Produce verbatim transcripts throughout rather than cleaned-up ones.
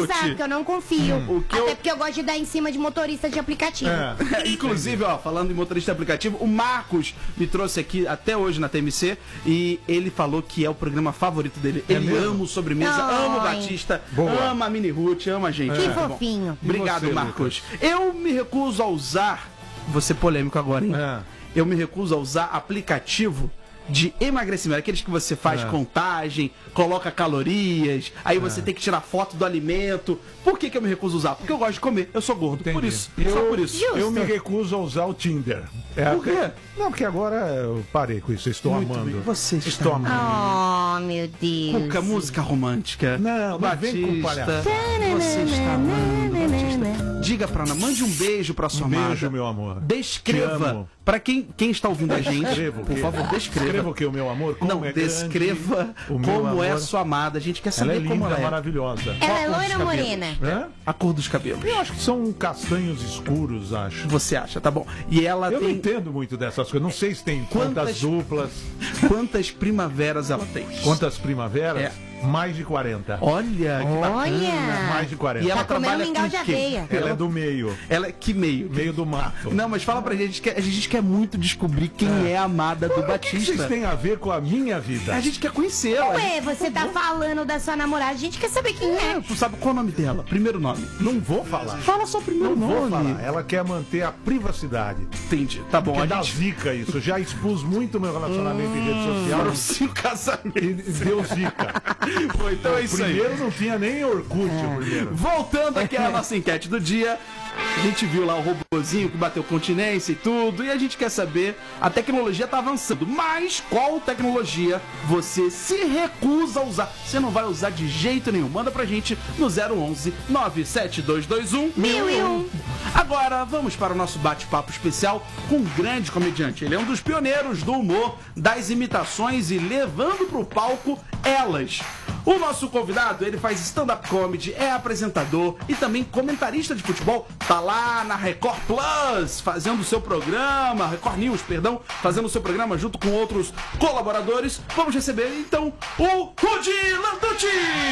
usar, porque eu não confio. Hum. O que Até eu... porque eu gosto de dar em cima de motorista de aplicativo. É. Inclusive, ó, falando em motorista de aplicativo, o Marcos me trouxe aqui até hoje na T M C e ele falou que é o programa favorito dele. É ele mesmo? ama o Sobremesa, Ai. ama o Batista, Boa. ama a Mini Ruth, ama a gente. Que Tá bom. fofinho. Obrigado, E você, Marcos. Eu me recuso a usar, vou ser polêmico agora, hein? É. Eu me recuso a usar aplicativo de emagrecimento, aqueles que você faz É. contagem, coloca calorias, aí você tem que tirar foto do alimento. Por que, que eu me recuso a usar? Porque eu gosto de comer, eu sou gordo, por Entendi. isso, só por isso. Justo. Eu me recuso a usar o Tinder. É Por quê? Não, porque agora eu parei com isso. Eu estou Muito amando. bem. Você está estou amando. Oh, meu Deus. Cuca, música romântica. Não, não vem com palhaçada. Você está amando, Batista. Diga pra Ana, mande um beijo pra sua Um amada. beijo, meu amor. Te Descreva. amo. Pra quem, quem está ouvindo a gente, Descreva o por quê? favor, descreva. Descreva o que, o meu amor? Como Não, é descreva grande, o meu como é amor. sua amada. A gente quer Ela saber é linda, como ela é. maravilhosa. Ela é Qual a cor loira dos ou cabelos? morena? Hã? A cor dos cabelos. Eu acho que são castanhos escuros, acho. Você acha, tá bom. E ela Eu não tem entendo muito dessas coisas. Não sei se tem Quantas- quantas duplas, quantas primaveras ela tem? quantas primaveras. É. Mais de quarenta. Olha, que bacana. Olha. Mais de quarenta. E ela Tá comendo trabalha mingau com de quem? aveia. Ela é do meio. Ela é que meio? Meio do mato. Não, mas fala pra gente, que a gente quer muito descobrir quem é, a amada do O que, que Batista. vocês têm a ver com a minha vida? A gente quer conhecer ela. Ué, você tá falando da sua namorada, a gente quer saber quem é. Tu sabe qual é o nome dela? Primeiro nome. Não vou falar. Fala só o primeiro Não vou nome. falar. Ela quer manter a privacidade. Entendi. Tá bom, Porque a dá gente... zica isso. Já expus muito meu relacionamento em rede social. Foram cinco casamentos. E deu zica. Pô, então é isso aí. Primeiro não tinha nem Orkut, o primeiro. Voltando aqui à nossa enquete do dia, a gente viu lá o robozinho que bateu continência e tudo, e a gente quer saber, a tecnologia tá avançando, mas qual tecnologia você se recusa a usar? Você não vai usar de jeito nenhum. Manda pra gente no zero onze, nove sete dois dois um, Mil e um. Agora vamos para o nosso bate-papo especial com um grande comediante. Ele é um dos pioneiros do humor, das imitações e levando pro palco elas. O nosso convidado, ele faz stand-up comedy, é apresentador e também comentarista de futebol. Tá lá na Record Plus, fazendo o seu programa, Record News, perdão, fazendo o seu programa junto com outros colaboradores. Vamos receber, então, o Rudy Landucci!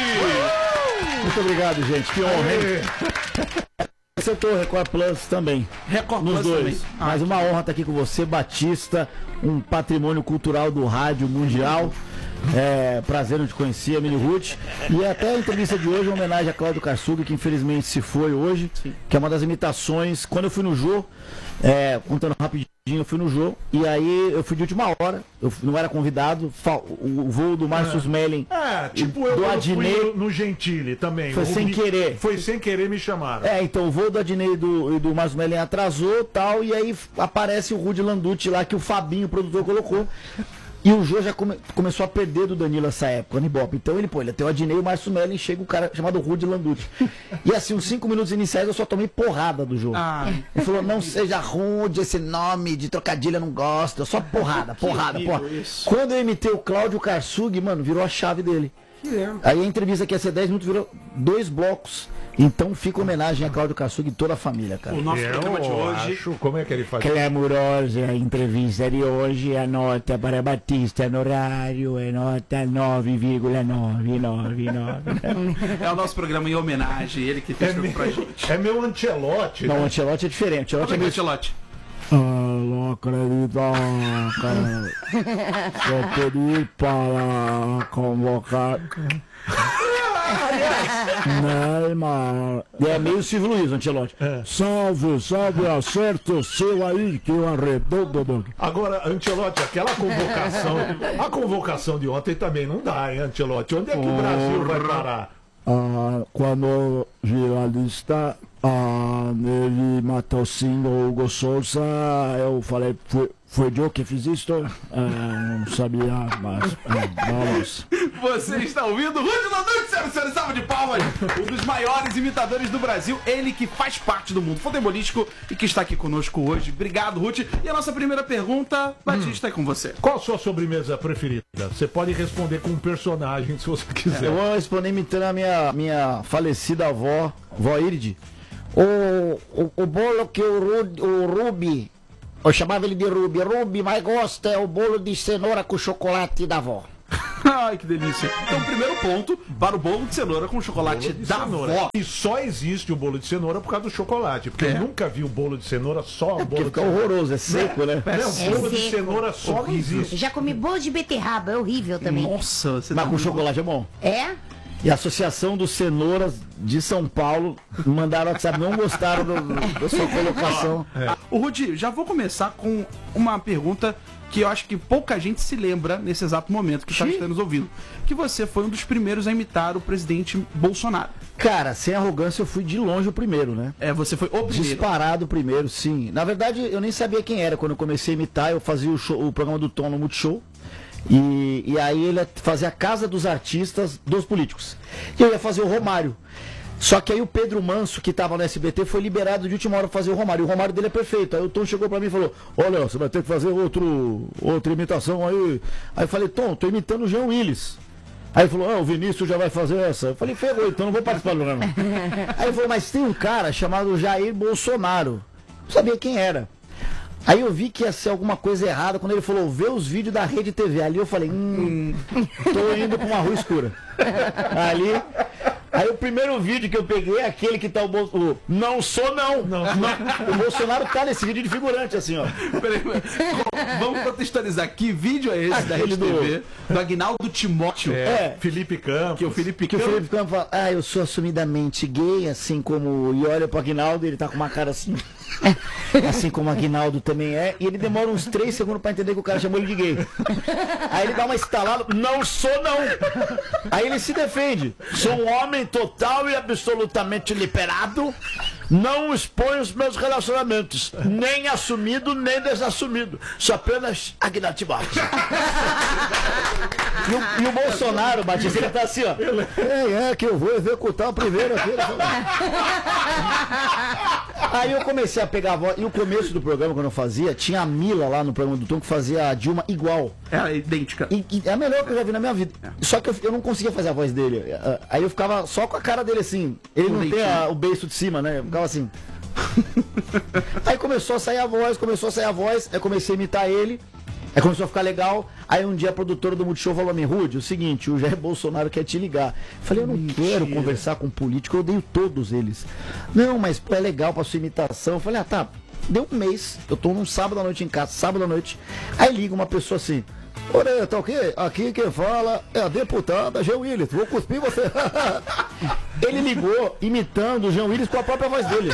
Muito obrigado, gente. Que honra, hein? Eu tô Record Plus também. Record Nos Plus dois. também. Ah, Mas uma honra estar aqui com você, Batista, um patrimônio cultural do rádio mundial. É, prazer em te conhecer, a Mini Ruth. E até a entrevista de hoje, uma homenagem a Cláudio Karsug, que infelizmente se foi hoje, Sim. que é uma das imitações. Quando eu fui no Jô, é, contando rapidinho, eu fui no Jô, e aí eu fui de última hora, eu não era convidado, fal- o, o voo do Márcio Smelling. É, tipo eu do quando Adnei, fui no, no Gentili também. Foi Eu sem me- querer. Foi sem querer, me chamaram. É, então o voo do Adnei e do, e do Márcio Smelling atrasou tal, e aí f- aparece o Rudy Landucci lá, que o Fabinho, o produtor, colocou. E o Jô já come- começou a perder do Danilo essa época, no Ibope. Então ele, pô, ele tem o Adnei e o Márcio Smelling, chega o cara chamado Rudy Landucci. E assim, uns cinco minutos iniciais eu só tomei porrada do Jô. Ah. Ele falou, não seja Rudy, esse nome de trocadilho eu não gosto. Só porrada, porrada, horrível porra. isso. Quando eu imitei o Cláudio Karsug, mano, virou a chave dele. Aí a entrevista que ia ser dez minutos virou dois blocos. Então fica homenagem a Cláudio Karsug e toda a família, cara. O nosso Eu programa de hoje... acho, como é que ele faz? Clamorosa a entrevista de hoje, a nota para Batista no horário é nota nove vírgula nove nove nove. É o nosso programa em homenagem, ele que fez É tudo meu, pra gente. é meu Ancelotti, Não, o né? Ancelotti é diferente. O Como Ancelotti é é que é, meio... Ancelotti? Ah, não acredito, cara. Só pedir para convocar Neymar. E é meio Silvio Luiz, Ancelotti. É. Salve, salve, acerta o seu aí que eu arredondo. do- Agora, Ancelotti, aquela convocação, a convocação de ontem também não dá, hein, Ancelotti? Onde é que o Brasil vai parar? Ah, quando o jornalista ah, ele matou sim o Hugo Souza, eu falei, foi, foi eu que fiz isso? Ah, não sabia, mas ah, vamos. Você está ouvindo Rudy Landucci, senhoras e senhores, salva de palmas, um dos maiores imitadores do Brasil, ele que faz parte do mundo futebolístico e que está aqui conosco hoje. Obrigado, Ruth. E a nossa primeira pergunta, Batista, é com você. Qual a sua sobremesa preferida? Você pode responder com um personagem, se você quiser. Eu vou responder imitando a minha, minha falecida avó, vó Iride. O, o, o bolo que o, Ru, o Rubi, eu chamava ele de Rubi, Rubi mais gosta é o bolo de cenoura com chocolate da avó. Ai, que delícia. Então, primeiro ponto para o bolo de cenoura com chocolate Bolo de da cenoura. avó. E só existe o bolo de cenoura por causa do chocolate. Porque É. eu nunca vi o bolo de cenoura só o Porque bolo de fica cenoura. horroroso, é seco, né? Não, É bolo de seco. cenoura só não existe. Já comi bolo de beterraba, é horrível também. Nossa, você Mas tá com muito- chocolate é bom. É? E a Associação dos Cenouras de São Paulo mandaram WhatsApp, não gostaram do- da sua colocação. O Rudi, já vou começar com uma pergunta que eu acho que pouca gente se lembra nesse exato momento que está Xiii. nos ouvindo. Que você foi um dos primeiros a imitar o presidente Bolsonaro. Cara, sem arrogância, eu fui de longe o primeiro, né? É, você foi o primeiro. Disparado primeiro, sim. Na verdade, eu nem sabia quem era. Quando eu comecei a imitar, eu fazia o, show- o programa do Tom no Multishow. E, e aí ele fazia a casa dos artistas dos políticos. E eu ia fazer o Romário. Só que aí o Pedro Manso, que tava no S B T, foi liberado de última hora pra fazer o Romário. E o Romário dele é perfeito. Aí o Tom chegou pra mim e falou: olha, você vai ter que fazer outro, outra imitação aí. Aí eu falei: Tom, tô imitando o Jean Willis. Aí ele falou: ah, o Vinícius já vai fazer essa. Eu falei: ferrou, então não vou participar do programa. Aí ele falou: mas tem um cara chamado Jair Bolsonaro. Não sabia quem era. Aí eu vi que ia ser alguma coisa errada quando ele falou: vê os vídeos da Rede T V. Ali eu falei: hum, tô indo pra uma rua escura. Ali. Aí o primeiro vídeo que eu peguei é aquele que tá o Bolsonaro. Não sou não. Não. O Bolsonaro tá nesse vídeo de figurante, assim, ó. Peraí, peraí. Vamos contextualizar. Que vídeo é esse da Aquele Rede T V? Do Aguinaldo Timóteo. É. Felipe Campos. Que o Felipe Que o Campos... Felipe Campos fala: ah, eu sou assumidamente gay, assim como. E olha pro Aguinaldo, ele tá com uma cara assim. Assim como o Aguinaldo também é. E ele demora uns três segundos pra entender que o cara chamou ele de gay. Aí ele dá uma estalada: não sou não. Aí ele se defende: sou um homem total e absolutamente liberado. Não exponho os meus relacionamentos, nem assumido, nem desassumido. Sou apenas Aguinaldo Timóteo. E o, e o Bolsonaro, Batista, ele tá assim, ó. É, é que eu vou executar o primeiro aqui. Aí eu comecei a pegar a voz. E o começo do programa, quando eu fazia, tinha a Mila lá no programa do Tom que fazia a Dilma igual. É idêntica. E, e é a melhor que eu já vi na minha vida. Só que eu, eu não conseguia fazer a voz dele. Aí eu ficava só com a cara dele assim. Ele Com não tem leitinho. a- o beiço de cima, né? Eu ficava assim. Aí começou a sair a voz, começou a sair a voz. Aí eu comecei a imitar ele. Aí começou a ficar legal. Aí um dia a produtora do Multishow falou a mim: Rude, o seguinte, o Jair Bolsonaro quer te ligar. Eu falei: eu não quero conversar com político, eu odeio todos eles. Não, mas pô, é legal pra sua imitação. Eu falei: ah, tá. Deu um mês, eu tô num sábado à noite em casa, sábado à noite. Aí liga uma pessoa assim: Orelha, tá ok? Aqui quem fala é a deputada Jean Willis, vou cuspir você. Ele ligou imitando o Jean Willis com a própria voz dele.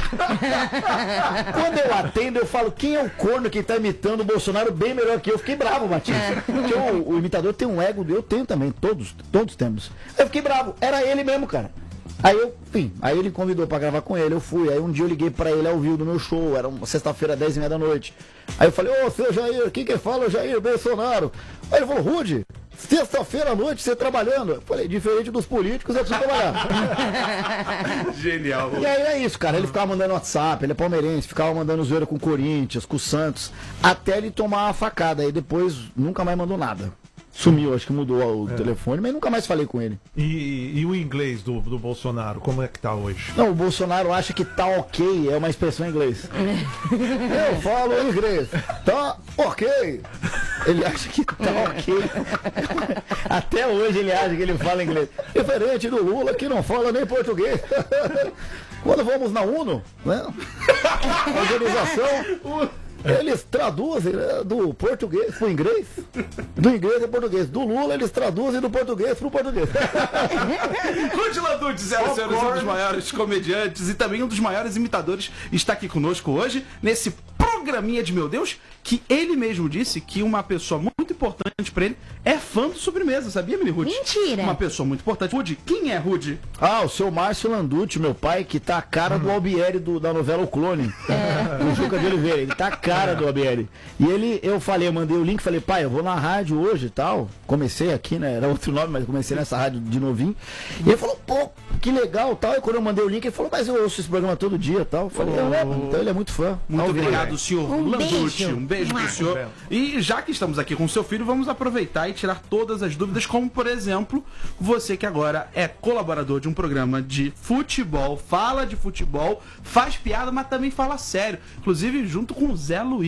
Quando eu atendo, eu falo: quem é o corno que tá imitando o Bolsonaro bem melhor que eu? Fiquei bravo, Batista. Porque o, o imitador tem um ego, eu tenho também, todos, todos temos. Eu fiquei bravo, era ele mesmo, cara. Aí eu, enfim, aí ele convidou pra gravar com ele, eu fui. Aí um dia eu liguei pra ele ao vivo do meu show, era uma sexta-feira, dez e meia da noite. Aí eu falei: ô, seu Jair, quem que fala é o Jair Bolsonaro? Aí ele falou: Rude, sexta-feira à noite você trabalhando? Eu falei: diferente dos políticos, eu preciso trabalhar. Genial. E aí é isso, cara. Ele ficava mandando WhatsApp, ele é palmeirense, ficava mandando zoeira com o Corinthians, com o Santos, até ele tomar a facada. Aí depois nunca mais mandou nada. Sumiu, acho que mudou o telefone, mas nunca mais falei com ele. E, e o inglês do, do Bolsonaro, como é que tá hoje? Não, o Bolsonaro acha que tá ok é uma expressão em inglês. Eu falo inglês. Tá ok. Ele acha que tá ok. Até hoje ele acha que ele fala inglês. Diferente do Lula, que não fala nem português. Quando vamos na UNO, né? Organização, eles traduzem, né, do português pro inglês. Do inglês é português. Do Lula eles traduzem do português pro português. Rude Landucci, senhoras e senhores, um dos maiores comediantes e também um dos maiores imitadores, está aqui conosco hoje, nesse programinha de meu Deus, que ele mesmo disse que uma pessoa muito importante pra ele é fã do Sobremesa, sabia, Mini Rude? Mentira. Uma pessoa muito importante. Rude, quem é Rude? Ah, o seu Márcio Landucci, meu pai, que tá a cara do Albieri do, da novela O Clone. Do Juca de Oliveira. Ele tá a cara do Albieri. E ele, eu falei, eu mandei o link, falei: pai, eu vou na rádio hoje e tal. Comecei aqui, né? Era outro nome, mas comecei nessa rádio de novinho. E ele falou: pô, que legal tal. E quando eu mandei o link, ele falou: mas eu ouço esse programa todo dia tal. Eu falei: eu lembro. Então ele é muito fã. Muito Albieri. obrigado, senhor Um Landucci. beijo. Um beijo pro Mua. senhor. E já que estamos aqui com o seu filho, vamos aproveitar e tirar todas as dúvidas, como, por exemplo, você que agora é colaborador de um programa de futebol, fala de futebol, faz piada, mas também fala sério. Inclusive, junto com o Zé Luiz.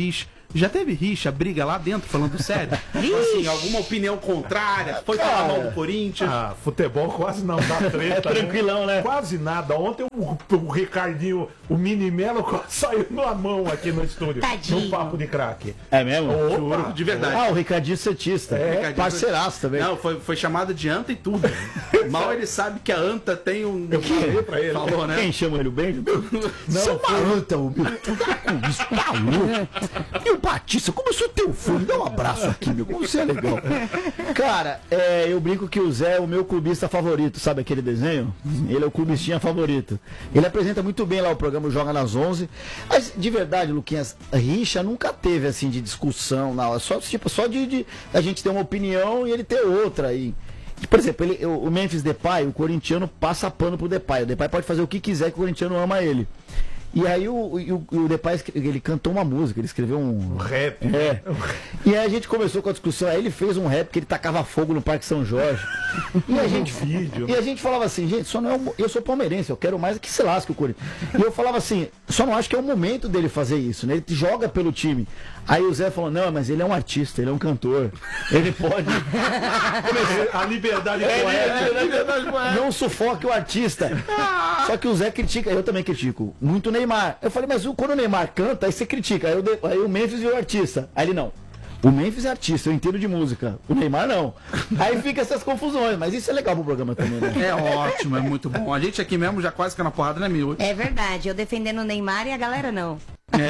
Já teve rixa, briga lá dentro, falando sério? Assim, alguma opinião contrária? Foi falar mal do Corinthians? Ah, futebol quase não dá treta. É tranquilão, né? Quase nada. Ontem o, o Ricardinho, o Mini Melo quase saiu na mão aqui no estúdio. Tadinho. No papo de craque. É mesmo? Opa, De verdade. Ah, o Ricardinho Santista. É, Ricardinho parceiraço também. Não, foi, foi chamada de anta e tudo. Mal ele sabe que a anta tem um... Eu falei pra ele. Falou, né? Quem chama ele o bem? Não, Seu maranta, o meu. Tu tá com isso, tá louco? E o Batista, como eu sou teu fã, me dá um abraço aqui, meu. Como você é legal. Cara, é, eu brinco que o Zé é o meu clubista favorito, sabe aquele desenho? Ele é o clubistinha favorito. Ele apresenta muito bem lá o programa Joga nas onze. Mas, de verdade, Luquinhas, rixa nunca teve, assim, de discussão, não. Só, tipo, só de, de a gente ter uma opinião e ele ter outra. E, por exemplo, ele, o Memphis Depay, o corintiano passa pano pro Depay. O Depay pode fazer o que quiser que o corintiano ama ele. E aí o, o, o Depay, ele cantou uma música, ele escreveu um... Rap. É. E aí a gente começou com a discussão, aí ele fez um rap que ele tacava fogo no Parque São Jorge. E a gente, Vídeo. e a gente falava assim, gente, só não é o, eu sou palmeirense, eu quero mais que se lasque o Corinthians. E eu falava assim, só não acho que é o momento dele fazer isso, né? Ele joga pelo time. Aí o Zé falou, não, mas ele é um artista, ele é um cantor. Ele pode... A liberdade É, poética. não sufoque o artista. Só que o Zé critica, eu também critico muito o Neymar. Eu falei, mas o- quando o Neymar canta, aí você critica. Aí, o de- aí o Memphis é o artista. Aí ele não. O Memphis é artista, eu entendo de música. O Neymar não. Aí fica essas confusões, mas isso é legal pro programa também, né? É ótimo, é muito bom. A gente aqui mesmo já quase caiu na porrada, né, Mil? É verdade, eu defendendo o Neymar e a galera não.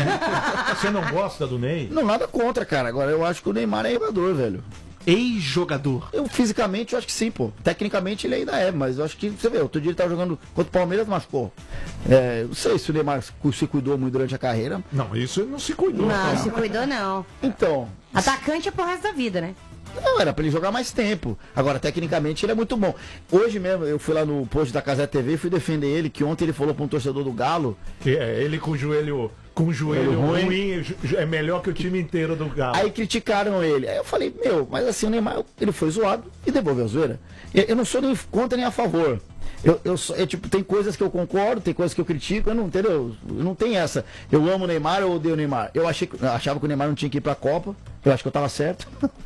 Você não gosta do Ney? Não, nada contra, cara. Agora eu acho que o Neymar é jogador, velho. Ex-jogador. Eu fisicamente eu acho que sim, pô. Tecnicamente ele ainda é, mas eu acho que, você vê, outro dia ele tava jogando contra o Palmeiras, machucou. É, não sei se o Neymar se cuidou muito durante a carreira. Não, isso ele não se cuidou. Não, se cuidou não. Então, Atacante é pro resto da vida, né? não, era pra ele jogar mais tempo. Agora, tecnicamente, ele é muito bom. Hoje mesmo, eu fui lá no post da Casé T V e fui defender ele, que ontem ele falou pra um torcedor do Galo. Que é, ele com o joelho, com o joelho Joelho ruim. ruim, ju- é melhor que o time inteiro do Galo. Aí criticaram ele. Aí eu falei, meu, mas assim, o Neymar, ele foi zoado e devolveu a zoeira. Eu, eu não sou nem contra nem a favor. Eu, eu, sou- é, tipo, tem coisas que eu concordo, tem coisas que eu critico, eu não, entendeu? Não tem essa. Eu amo o Neymar, eu odeio o Neymar. Eu achei, que- eu achava que o Neymar não tinha que ir pra Copa. Eu acho que eu tava certo.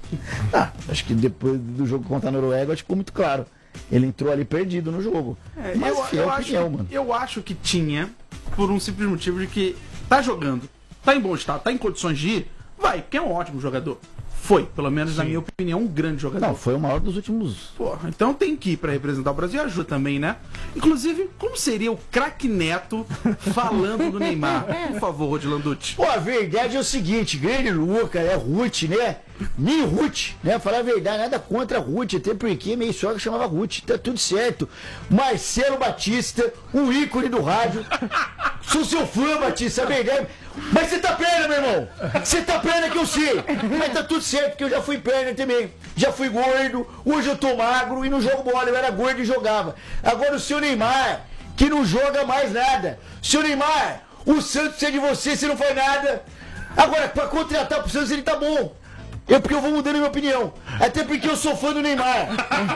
Ah, acho que depois do jogo contra a Noruega, acho que ficou muito claro. Ele entrou ali perdido no jogo. É, Mas eu, enfim, é eu, a acho, opinião, mano. eu acho que tinha, por um simples motivo de que tá jogando, tá em bom estado, tá em condições de ir, vai, porque é um ótimo jogador. Foi, pelo menos na minha opinião, um grande jogador. Não, foi o maior dos últimos. Porra, então tem que ir pra representar o Brasil e ajuda também, né? Inclusive, como seria o craque Neto falando do Neymar? Por favor, Rodilanducci. Pô, a verdade é o seguinte, grande Luca, é Ruth, né? Mini Ruth, né? Falar a verdade, nada contra a Ruth, até porque minha sogra chamava Ruth, tá tudo certo. Marcelo Batista, o ícone do rádio. Sou seu fã, Batista, é verdade. Mas você tá perna, meu irmão. Você tá perna que eu sei. Mas tá tudo certo, porque eu já fui perna também. Já fui gordo, hoje eu tô magro e não jogo bola. Eu era gordo e jogava. Agora o seu Neymar, que não joga mais nada. Seu Neymar, o Santos precisa de você, você não faz nada. Agora, pra contratar pro Santos, ele tá bom. Eu porque eu vou mudando a minha opinião. Até porque eu sou fã do Neymar.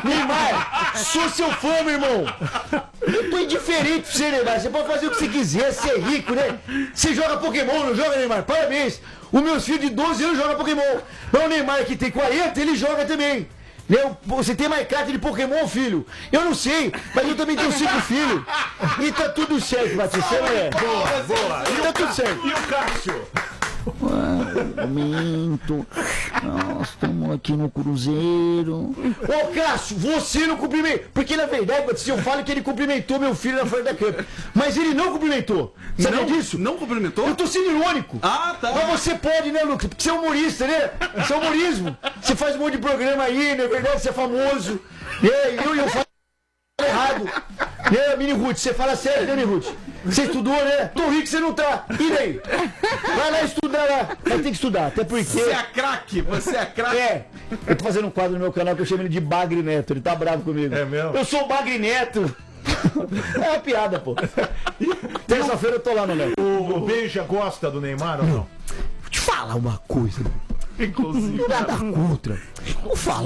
Neymar, sou seu fã, meu irmão. Eu tô indiferente pra você, Neymar. Você pode fazer o que você quiser, você é rico, né? Você joga Pokémon, não joga, Neymar? Parabéns. Os meus filhos de doze anos jogam Pokémon. Mas o Neymar que tem quarenta, ele joga também. Né? Você tem mais carta de Pokémon, filho? Eu não sei, mas eu também tenho cinco filhos. E tá tudo certo, Batista, né? Boa, boa. E Tá o, tudo certo. e o Cássio? Momento. Nós estamos aqui no Cruzeiro. Ô Cássio, você não cumprimentou. Porque na verdade, se eu falo que ele cumprimentou meu filho na frente da câmera. Mas ele não cumprimentou. Sabia Não, disso? não cumprimentou? Eu tô sendo irônico. Ah, tá. Mas você pode, né, Lucas? Porque você é humorista, né? Você é humorismo. Você faz um monte de programa aí, na verdade, você é famoso. É, eu, eu falo errado. É, Mini Ruth, você fala sério, né, Mini Ruth? Você estudou, né? Tô rico, você não tá. E daí? Vai lá estudar lá. Vai ter que estudar, até porque... Você é craque, você é craque. É, eu tô fazendo um quadro no meu canal que eu chamo ele de Bagre Neto. Ele tá bravo comigo. É mesmo? Eu sou o Bagre Neto. É uma piada, pô. Terça-feira eu tô lá no Neto. O, o Beija gosta do Neymar ou não? Vou te falar uma coisa. Inclusive. Nada contra. Vou falar.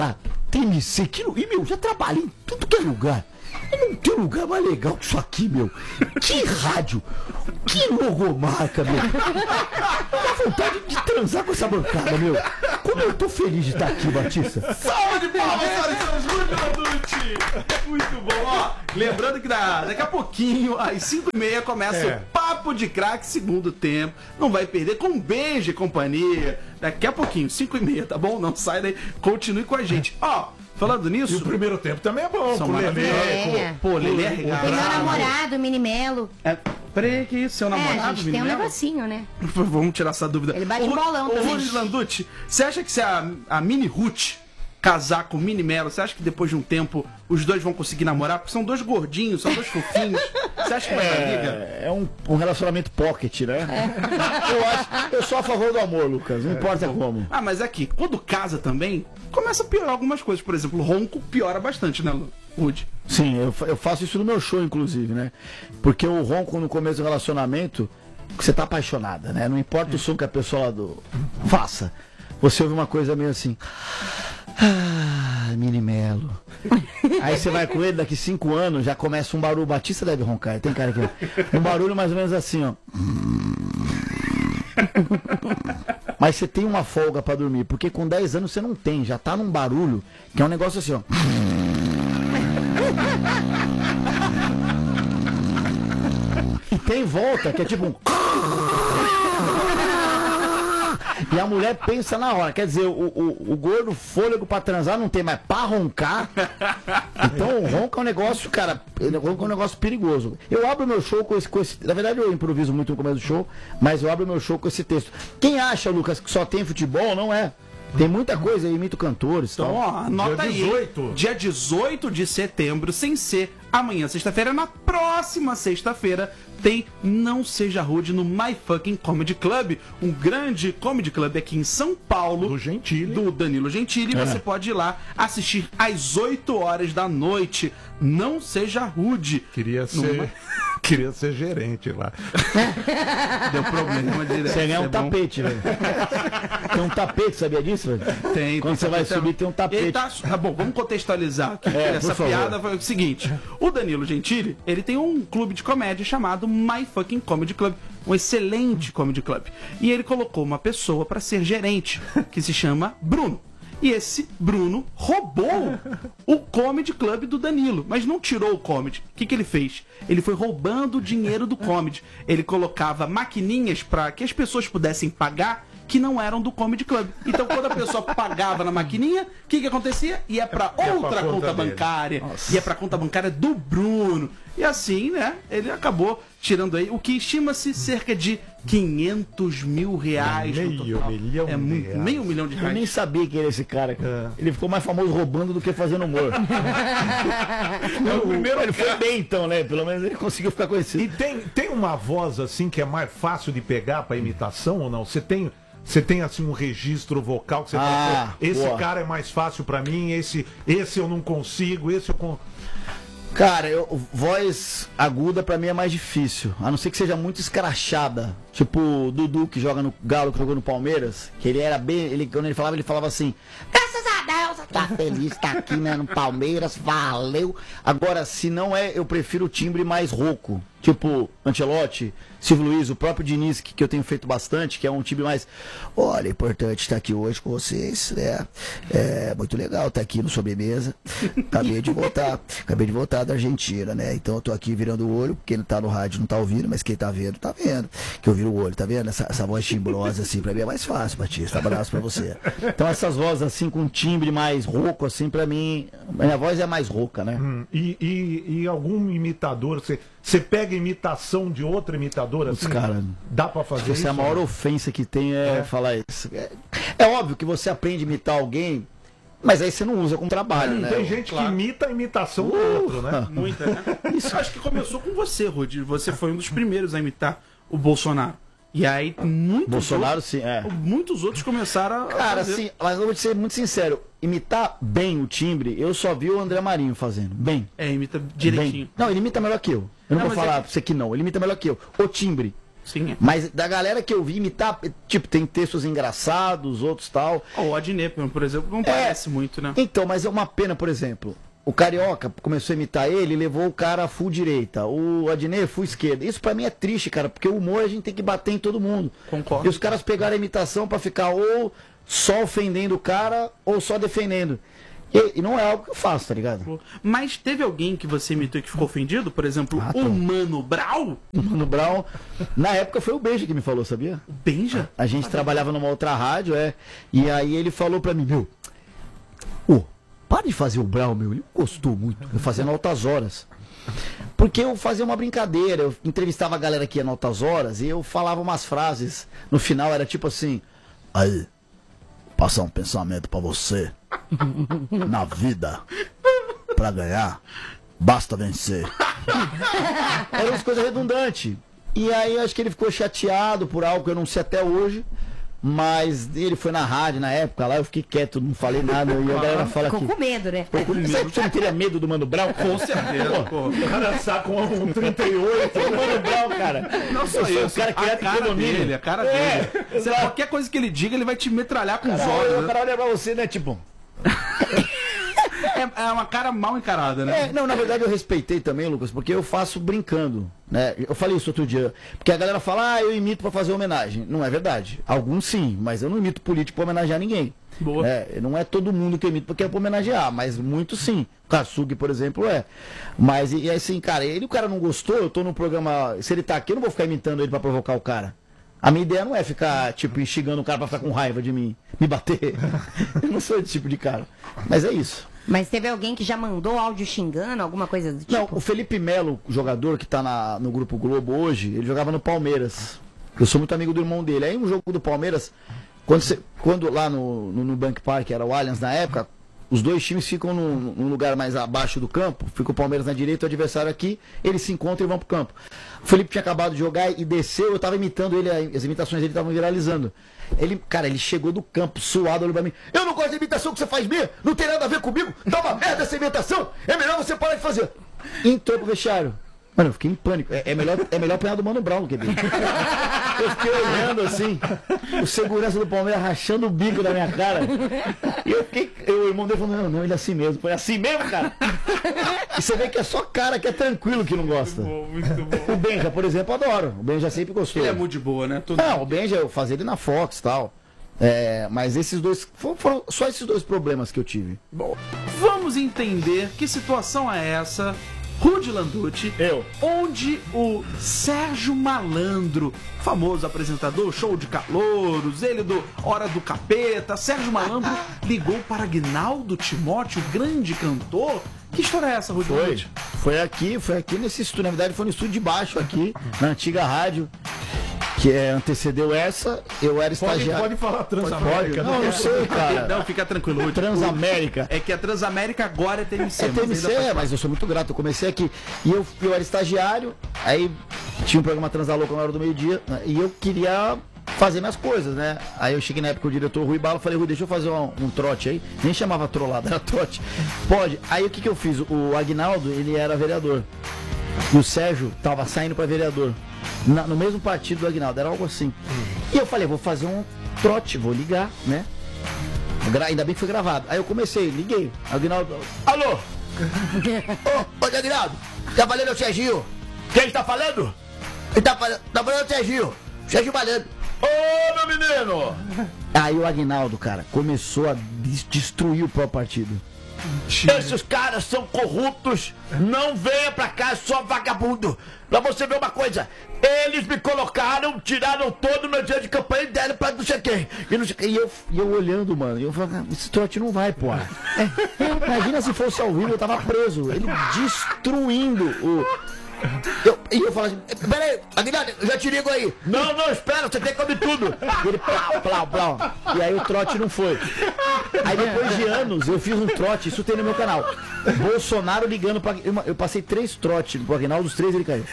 T M C, que, e meu, já trabalhei em tudo que é lugar. E não tem lugar mais legal que isso aqui, meu. Que rádio, que logomarca, meu. Dá vontade de transar com essa bancada, meu. Como eu tô feliz de estar aqui, Batista. Salve de palmas, senhoras e senhores, Júnior Landucci. Muito bom, ó. Lembrando que da, daqui a pouquinho, às cinco e meia, começa É. o Papo de Craque, segundo tempo. Não vai perder, com um beijo e companhia. Daqui a pouquinho, cinco e meia, tá bom? Não sai daí, continue com a gente. Ó, falando E nisso... o primeiro tempo também é bom, São com o Lelê. maravilhosos. É. Pô, Lelê é Tem regado. meu namorado, Mini Melo. É, peraí, que isso, seu É, namorado, a gente tem um menino? negocinho, né? Vamos tirar essa dúvida. Ele bate um bolão Ô, também. Rony Landucci, você acha que se a, a Mini Ruth casar com o Mini Melo, você acha que depois de um tempo os dois vão conseguir namorar? Porque são dois gordinhos, são dois fofinhos. Você acha que vai dar liga? É, é um, um relacionamento pocket, né? Eu, acho, eu sou a favor do amor, Lucas, não importa como. Ah, mas aqui, quando casa também, começa a piorar algumas coisas. Por exemplo, o ronco piora bastante, né, Ruth? Sim, eu, fa- eu faço isso no meu show, inclusive, né? Porque o ronco no começo do relacionamento, você tá apaixonada, né? Não importa o som que a pessoa lá do... faça. Você ouve uma coisa meio assim... Ah, Mini Melo. Aí você vai com ele, daqui cinco anos, já começa um barulho. Batista deve roncar, tem cara que... Um barulho mais ou menos assim, ó. Mas você tem uma folga pra dormir, porque com dez anos você não tem, já tá num barulho, que é um negócio assim, ó. E tem volta, que é tipo um... E a mulher pensa na hora, quer dizer, o, o, o gordo fôlego pra transar não tem mais pra roncar. Então o ronco é um negócio, cara, o ronco é um negócio perigoso. Eu abro meu show com esse, com esse. Na verdade eu improviso muito no começo do show, mas eu abro meu show com esse texto. Quem acha, Lucas, que só tem futebol, não é. Tem muita coisa, eu imito cantores. Então, Tal. ó, anota Dia aí. dezoito. Dia dezoito de setembro, sem ser amanhã, sexta-feira. Na próxima sexta-feira tem Não Seja Rude no My Fucking Comedy Club, um grande comedy club aqui em São Paulo. Do Gentili. Do Danilo Gentili. É. Você pode ir lá assistir às oito horas da noite. Não Seja Rude. Queria No ser, My- queria ser gerente lá. Deu problema de Você ganha um é bom. tapete, velho. Tem um tapete, sabia disso, velho? Tem, Quando tem você vai tapete. subir, tem um tapete. Ele tá, tá bom, vamos contextualizar aqui. É, Essa por favor. piada foi o seguinte: o Danilo Gentili, ele tem um clube de comédia chamado My Fucking Comedy Club, um excelente comedy club. E ele colocou uma pessoa pra ser gerente, que se chama Bruno. E esse Bruno roubou o comedy club do Danilo, mas não tirou o comedy. O que, que ele fez? Ele foi roubando o dinheiro do comedy. Ele colocava maquininhas para que as pessoas pudessem pagar que não eram do comedy club. Então, quando a pessoa pagava na maquininha, o que, que acontecia? Ia para Ia pra outra conta conta dele. bancária. Ia para conta bancária do Bruno. E assim, né? Ele acabou tirando aí o que estima-se cerca de quinhentos mil reais no Meio total. milhão é de muito, reais. meio milhão de Eu reais. nem sabia quem era esse cara. É. Ele ficou mais famoso roubando do que fazendo humor. o primeiro Ele foi bem então, né? Pelo menos ele conseguiu ficar conhecido. E tem, tem uma voz assim que é mais fácil de pegar pra imitação ou não? Você tem, você tem assim um registro vocal que você Ah, fala, pô, esse boa. cara é mais fácil pra mim, esse, esse eu não consigo, esse eu con... Cara, eu, voz aguda pra mim é mais difícil. A não ser que seja muito escrachada. Tipo o Dudu que joga no Galo, que jogou no Palmeiras. Que ele era bem. Ele, quando ele falava, ele falava assim. Graças a Deus, tá feliz, tá aqui né, no Palmeiras, valeu. Agora, se não é, eu prefiro o timbre mais rouco. Tipo Ancelotti, Silvio Luiz, o próprio Diniz, que, que eu tenho feito bastante, que é um timbre mais. Olha, é importante estar aqui hoje com vocês. É, é muito legal estar aqui no Sobremesa. Acabei de voltar, acabei de voltar da Argentina, né? Então eu tô aqui virando o olho, quem não tá no rádio não tá ouvindo, mas quem tá vendo, tá vendo. Que eu viro o olho, tá vendo? Essa, essa voz timbrosa, assim, pra mim é mais fácil, Batista. Abraço pra você. Então essas vozes, assim, com um timbre mais rouco, assim, pra mim, minha voz é mais rouca, né? Hum, e, e, e algum imitador, você, você pega imitação de outro imitador assim? Putz, cara, dá pra fazer Você isso? é a maior ofensa que tem é, É. falar isso. É, é óbvio que você aprende a imitar alguém, mas aí você não usa como trabalho, né? Tem gente Claro. que imita a imitação do Uh, outro, né? Muita, né? Isso acho que começou com você, Rudi. Você foi um dos primeiros a imitar o Bolsonaro. E aí, muitos Bolsonaro, outros, sim, é. muitos outros começaram a Cara, fazer. assim, mas eu vou te ser muito sincero, imitar bem o timbre, eu só vi o André Marinho fazendo. Bem. É, imita direitinho. Bem. Não, ele imita melhor que eu. Eu não, Não, vou mas falar é pra você que não, ele imita melhor que eu. O timbre. Sim. Mas da galera que eu vi imitar, tipo, tem textos engraçados, outros tal. O Adnet, por exemplo, não parece muito, né? Então, mas é uma pena, por exemplo, o Carioca começou a imitar ele e levou o cara full direita, o Adnet full esquerda. Isso pra mim é triste, cara, porque o humor a gente tem que bater em todo mundo. Concordo. E os caras pegaram a imitação pra ficar ou só ofendendo o cara ou só defendendo. E, e não é algo que eu faço, tá ligado? Mas teve alguém que você imitou e que ficou ofendido? Por exemplo, Ah, o tá. Mano Brown? O Mano Brown, na época foi o Benja que me falou, sabia? Benja? A gente trabalhava numa outra rádio, é. E aí ele falou pra mim, meu, ô, para de fazer o Brown, meu. Ele gostou muito. Eu fazia no Altas Horas. Porque eu fazia uma brincadeira, eu entrevistava a galera que ia no Altas Horas e eu falava umas frases. No final era tipo assim, aí, passar um pensamento pra você. Na vida, pra ganhar, basta vencer. Eram umas coisas redundantes. E aí eu acho que ele ficou chateado por algo que eu não sei até hoje. Mas ele foi na rádio na época lá, eu fiquei quieto, não falei nada. E a galera fala Ficou que. com medo, né? Ficou com medo. Você não teria medo do Mano Brown? Com certeza, pô. O cara saca um trinta e oito. O Mano Brown, cara. Não sou eu sou eu, o cara que a é cara condomínio. dele, a cara É, dele. Você, qualquer coisa que ele diga, ele vai te metralhar com os Cara, olhos. o né? cara olha pra você, né? Tipo. É, é uma cara mal encarada, né? É, não, na verdade eu respeitei também, Lucas, porque eu faço brincando, né? Eu falei isso outro dia, porque a galera fala, ah, eu imito pra fazer homenagem. Não é verdade. Alguns sim, mas eu não imito político pra homenagear ninguém. Boa. É, não é todo mundo que eu imito porque é pra homenagear, mas muito sim. O Katsug, por exemplo, é. Mas, e assim, cara, ele o cara não gostou, eu tô no programa, se ele tá aqui, eu não vou ficar imitando ele pra provocar o cara. A minha ideia não é ficar, tipo, instigando o cara pra ficar com raiva de mim, me bater. Eu não sou esse tipo de cara. Mas é isso. Mas teve alguém que já mandou áudio xingando, alguma coisa do tipo? Não, o Felipe Melo, jogador que tá na, no Grupo Globo hoje, ele jogava no Palmeiras. Eu sou muito amigo do irmão dele. Aí um jogo do Palmeiras, quando, você, quando lá no, no, no Bank Park, era o Allianz na época, os dois times ficam num, num lugar mais abaixo do campo, fica o Palmeiras na direita, o adversário aqui, eles se encontram e vão pro campo. O Felipe tinha acabado de jogar e desceu, eu tava imitando ele, as imitações dele estavam viralizando. Ele, cara, ele chegou do campo, suado, olhou pra mim, eu não gosto da imitação que você faz minha, não tem nada a ver comigo, tá uma merda essa imitação, é melhor você parar de fazer. Entrou pro vestiário. Mano, eu fiquei em pânico. É, é, melhor, é melhor apanhar do Mano Brown do que dele. Eu fiquei olhando assim, o segurança do Palmeiras rachando o bico da minha cara. E eu fiquei. Eu, o irmão dele falou, não, não, ele é assim mesmo. Foi assim mesmo, cara? E você vê que é só cara que é tranquilo que não gosta. Muito bom. O Benja, por exemplo, eu adoro. O Benja sempre gostou. Ele é muito de boa, né? Tudo... Não, o Benja eu fazia ele na Fox e tal. É, mas esses dois. Foram, foram só esses dois problemas que eu tive. Bom, vamos entender que situação é essa. Rudy Landucci, Eu. onde o Sérgio Malandro, famoso apresentador, show de calouros, ele do Hora do Capeta, Sérgio Malandro ligou para Aguinaldo Timóteo, grande cantor. Que história é essa, Rudy Foi. Landucci? Foi aqui, foi aqui nesse estúdio. Na verdade, foi no estúdio de baixo aqui, na antiga rádio, que é, antecedeu essa. Eu era Pode, estagiário. pode falar Transamérica. Não, não sei, cara. Não, fica tranquilo, Rudy. Transamérica. É que a Transamérica agora é T M C. É mas T M ainda C, faz é, parte. mas eu sou muito grato. Eu comecei aqui. E eu, eu era estagiário, aí tinha um programa Transalouca na hora do meio-dia, né, e eu queria fazer minhas coisas, né? Aí eu cheguei na época com o diretor Rui Bala, falei, Rui, deixa eu fazer um, um trote aí. Nem chamava trollada, era trote. Pode. Aí o que que eu fiz? O Aguinaldo, ele era vereador. E o Sérgio tava saindo pra vereador. Na- no mesmo partido do Aguinaldo, era algo assim. E eu falei, vou fazer um trote, vou ligar, né? Gra- Ainda bem que foi gravado. Aí eu comecei, liguei. Aguinaldo, alô? Ô, ô, Aguinaldo, tá falando o Serginho? Quem está falando? Ele tá falando, tá falando o Serginho. Serginho Malandro. Ô, meu menino! Aí o Aguinaldo, cara, começou a des- destruir o próprio partido. Esses caras são corruptos, não venha pra cá, só vagabundo. Pra você ver uma coisa, eles me colocaram, tiraram todo o meu dia de campanha e deram pra não sei quem. E, não sei quem. E, eu, e eu olhando, mano, e eu falei, esse trote não vai, pô. É, imagina se fosse ao vivo, eu tava preso. Ele destruindo o... Eu, e eu falo assim, peraí, Aguinaldo, eu já te ligo aí. Não, não, espera, você tem que comer tudo. E ele, plau, plau, plau. E aí o trote não foi. Aí depois de anos eu fiz um trote, isso tem no meu canal. Bolsonaro ligando pra... Eu, eu passei três trotes pro Aguinaldo, os três ele caiu.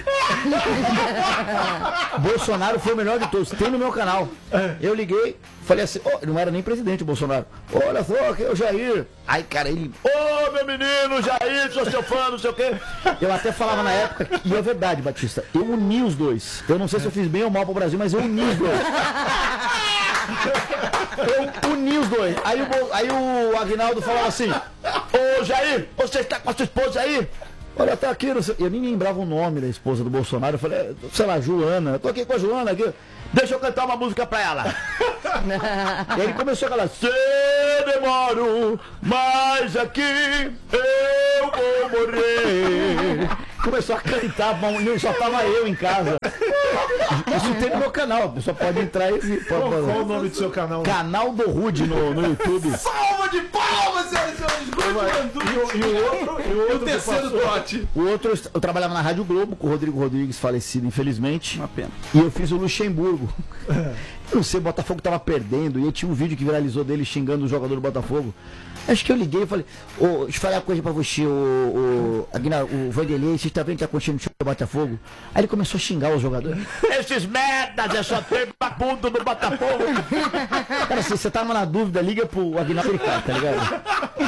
Bolsonaro foi o melhor de todos, tem no meu canal. Eu liguei, falei assim, oh, não era nem presidente o Bolsonaro. Olha só, aqui é o Jair. Aí, cara, ele, ô, meu menino, Jair, sou seu fã, não sei o quê. Eu até falava na época e é verdade, Batista, eu uni os dois. Eu não sei se eu fiz bem ou mal pro Brasil, mas eu uni os dois. Eu uni os dois. Aí o, aí o Aguinaldo falava assim: ô Jair, você está com a sua esposa aí? Olha, tá aqui, não sei. Eu nem lembrava o nome da esposa do Bolsonaro. Eu falei, sei lá, Joana. Eu tô aqui com a Joana aqui. Deixa eu cantar uma música pra ela. E aí ele começou a falar: se demoro, mas aqui eu vou morrer. Começou a cantar, mas só tava eu em casa. Isso tem no meu canal, a pessoa pode entrar e ver. Qual, qual o nome do seu canal? Canal do Rude no, no YouTube. Salva de palmas, senhoras e senhores! E o, e o outro, e o outro O terceiro trote. O outro, eu trabalhava na Rádio Globo com o Rodrigo Rodrigues, falecido, infelizmente. Uma pena. E eu fiz o Luxemburgo. Eu não sei, o Botafogo tava perdendo. E eu tinha um vídeo que viralizou dele xingando o jogador do Botafogo. Acho que eu liguei e falei: ô, deixa eu falar uma coisa pra você, o, o, Aguinar, o Vanderlei, você tá vendo que tá acontecendo no show do Botafogo? Aí ele começou a xingar os jogadores. Esses merdas, é só ter babundo do Botafogo. Cara, se você tava na dúvida, liga pro Aguinar Pericá, tá ligado?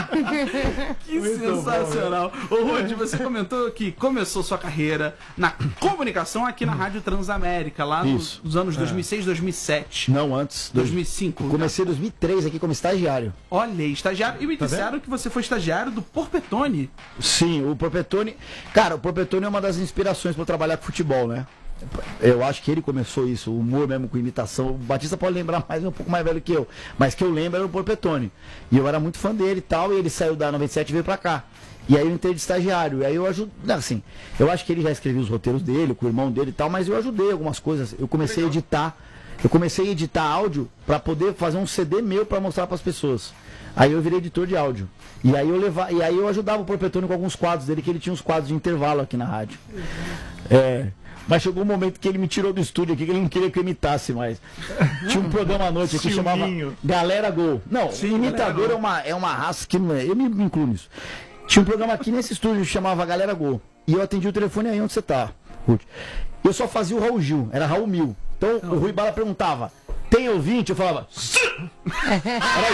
Que muito sensacional. Bom, né? Ô, Rudy, você comentou que começou sua carreira na comunicação aqui na Rádio Transamérica, lá nos, nos anos dois mil e seis, dois mil e sete. Não, antes. dois mil e cinco. Eu comecei em dois mil e três aqui como estagiário. Olha aí, estagiário. E me disseram que você foi estagiário do Porpetone. Sim, o Porpetone... Cara, o Porpetone é uma das inspirações para trabalhar com futebol, né? Eu acho que ele começou isso, o humor mesmo com imitação. O Batista pode lembrar mais, um pouco mais velho que eu. Mas que eu lembro era o Porpetone. E eu era muito fã dele e tal, e ele saiu da noventa e sete e veio pra cá. E aí eu entrei de estagiário. E aí eu ajudo. Assim, eu acho que ele já escrevia os roteiros dele, com o irmão dele e tal, mas eu ajudei algumas coisas. Eu comecei a editar. Eu comecei a editar áudio para poder fazer um C D meu para mostrar para as pessoas. Aí eu virei editor de áudio. E aí eu levava, e aí eu ajudava o Porpetone com alguns quadros dele, que ele tinha uns quadros de intervalo aqui na rádio. É. Mas chegou um momento que ele me tirou do estúdio aqui, que ele não queria que eu imitasse mais. Tinha um programa à noite aqui que chamava Galera Gol. Não, Sim, imitador é uma, é uma raça que não é. Eu me, me incluo nisso. Tinha um programa aqui nesse estúdio que chamava Galera Gol. E eu atendi o telefone aí onde você tá, Ruth. Eu só fazia o Raul Gil, era Raul Mil. Então o Rui Bala perguntava: tem ouvinte? Eu falava: sim! Era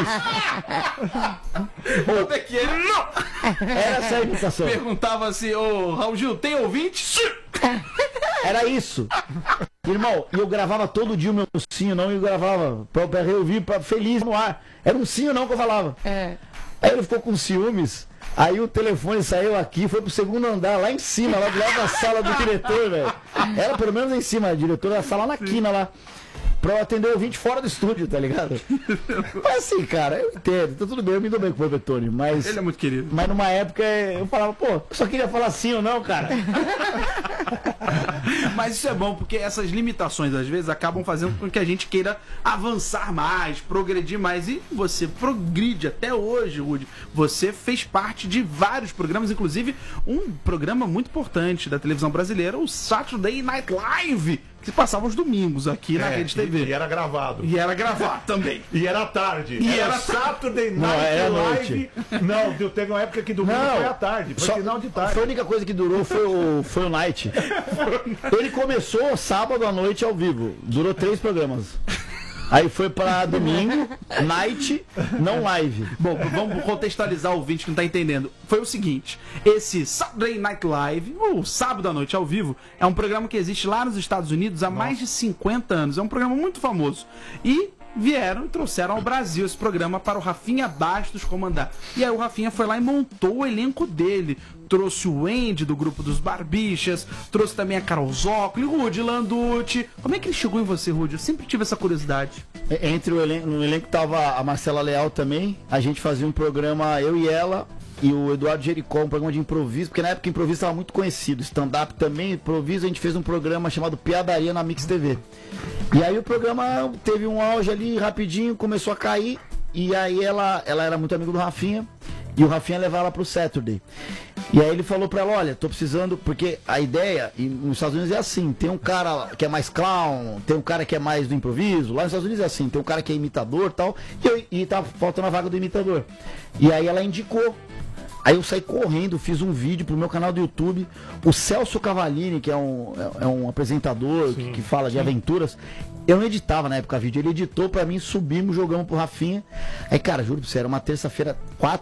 isso. Ou que ele não! Era essa a imitação. Perguntava assim: ô Raul Gil, tem ouvinte? Sim! Era isso. Irmão, e eu gravava todo dia o meu sim ou não, e eu gravava pra, pra eu ouvir pra, feliz no ar. Era um sim ou não que eu falava. É. Aí ele ficou com ciúmes. Aí o telefone saiu aqui, foi pro segundo andar, lá em cima, lá do lado da sala do diretor, velho. Era pelo menos em cima, a diretora da sala na quina lá. Pra eu atender o ouvinte fora do estúdio, tá ligado? Mas assim, cara, eu entendo, tá tudo bem, eu me dou bem com o Porpetone, mas... Ele é muito querido. Mas numa época eu falava: pô, eu só queria falar sim ou não, cara. Mas isso é bom, porque essas limitações, às vezes, acabam fazendo com que a gente queira avançar mais, progredir mais. E você progride até hoje, Rudy. Você fez parte de vários programas, inclusive um programa muito importante da televisão brasileira, o Saturday Night Live, que passava aos domingos aqui na É, Rede T V. E, e era gravado. E era gravado também. E era à tarde. E era, era Saturday Night Não, era Live. Não, deu- teve uma época que domingo Não, foi à tarde. Foi só- final de tarde. Foi a única coisa que durou foi o, foi o Night. Ele começou sábado à noite ao vivo. Durou três programas. Aí foi pra domingo, night, não live. Bom, vamos contextualizar o ouvinte que não tá entendendo. Foi o seguinte: esse Saturday Night Live, ou Sábado à Noite ao Vivo, é um programa que existe lá nos Estados Unidos há mais de cinquenta anos. É um programa muito famoso. E vieram e trouxeram ao Brasil esse programa para o Rafinha Bastos comandar. E aí o Rafinha foi lá e montou o elenco dele. Trouxe o Andy do grupo dos Barbichas, trouxe também a Carol Zócoli, o Rudy Landucci. Como é que ele chegou em você, Rudy? Eu sempre tive essa curiosidade. Entre o elenco, no elenco tava a Marcela Leal também. A gente fazia um programa, eu e ela, e o Eduardo Jericó, um programa de improviso, porque na época o improviso estava muito conhecido. Stand-up também, improviso, a gente fez um programa chamado Piadaria na Mix T V. E aí o programa teve um auge ali rapidinho, começou a cair, e aí ela, ela era muito amiga do Rafinha, e o Rafinha levava ela pro Saturday. E aí ele falou pra ela: olha, tô precisando, porque a ideia, e nos Estados Unidos é assim, tem um cara que é mais clown, tem um cara que é mais do improviso, lá nos Estados Unidos é assim, tem um cara que é imitador e tal, e, eu, e tava faltando a vaga do imitador. E aí ela indicou. Aí eu saí correndo, fiz um vídeo pro meu canal do YouTube. O Celso Cavallini, que é um, é, é um apresentador que, que fala de aventuras, eu não editava na época vídeo, ele editou pra mim, subimos, jogamos pro Rafinha. Aí, cara, juro pra você, era uma terça-feira, quatro da manhã.